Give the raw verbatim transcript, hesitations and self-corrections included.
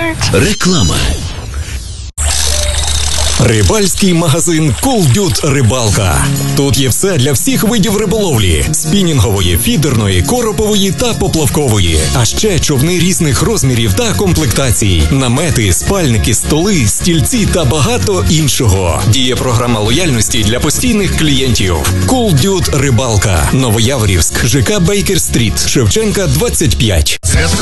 Реклама. Рибальський магазин Cool Рибалка. Тут є все для всіх видів риболовлі: спінінгової, фідерної, коропової та поплавкової. А ще човни різних розмірів та комплектацій, намети, спальники, столи, стільці та багато іншого. Діє програма лояльності для постійних клієнтів. Cool Рибалка. Новояворівськ, ЖК Бейкер-стріт, Шевченка, двадцять п'ять.